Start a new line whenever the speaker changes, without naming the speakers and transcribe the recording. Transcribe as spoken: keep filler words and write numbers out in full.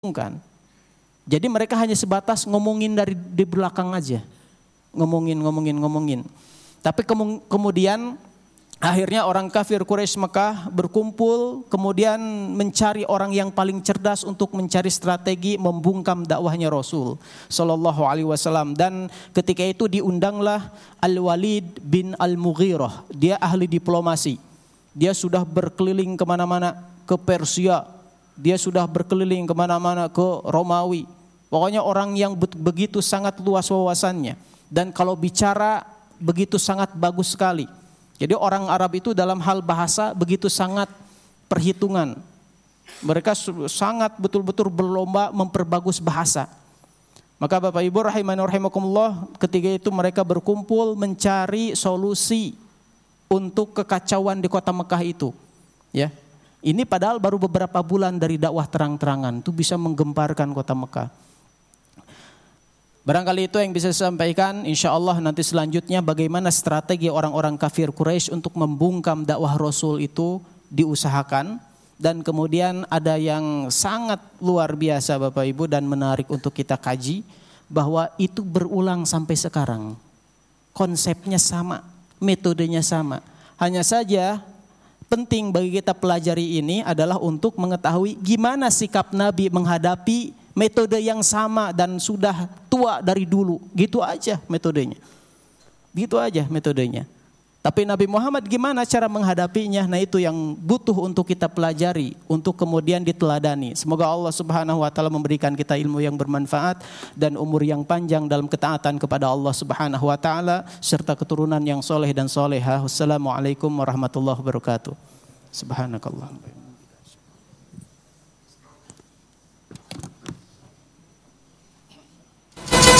kan. Jadi mereka hanya sebatas ngomongin dari di belakang aja. Ngomongin, ngomongin, ngomongin. Tapi kemu- kemudian akhirnya orang kafir Quraisy Mekah berkumpul, kemudian mencari orang yang paling cerdas untuk mencari strategi membungkam dakwahnya Rasul sallallahu alaihi wasallam. Dan ketika itu diundanglah Al-Walid bin Al-Mughirah. Dia ahli diplomasi. Dia sudah berkeliling kemana-mana, ke Persia. Dia sudah berkeliling kemana-mana, ke Romawi. Pokoknya orang yang begitu sangat luas wawasannya. Dan kalau bicara begitu sangat bagus sekali. Jadi orang Arab itu dalam hal bahasa begitu sangat perhitungan. Mereka sangat betul-betul berlomba memperbagus bahasa. Maka Bapak Ibu rahimani rahimakumullah, ketika itu mereka berkumpul mencari solusi untuk kekacauan di kota Mekah itu. Ya. Ini padahal baru beberapa bulan dari dakwah terang-terangan, itu bisa menggemparkan kota Mekah. Barangkali itu yang bisa saya sampaikan. Insya Allah nanti selanjutnya bagaimana strategi orang-orang kafir Quraisy untuk membungkam dakwah Rasul itu diusahakan. Dan kemudian ada yang sangat luar biasa Bapak Ibu dan menarik untuk kita kaji. Bahwa itu berulang sampai sekarang. Konsepnya sama, metodenya sama. Hanya saja penting bagi kita pelajari ini adalah untuk mengetahui gimana sikap Nabi menghadapi metode yang sama dan sudah tua dari dulu. Gitu aja metodenya. Gitu aja metodenya. Tapi Nabi Muhammad gimana cara menghadapinya? Nah itu yang butuh untuk kita pelajari, untuk kemudian diteladani. Semoga Allah Subhanahu wa taala memberikan kita ilmu yang bermanfaat dan umur yang panjang dalam ketaatan kepada Allah Subhanahu wa taala serta keturunan yang soleh dan solehah. Wassalamualaikum warahmatullahi wabarakatuh. Subhanakallah.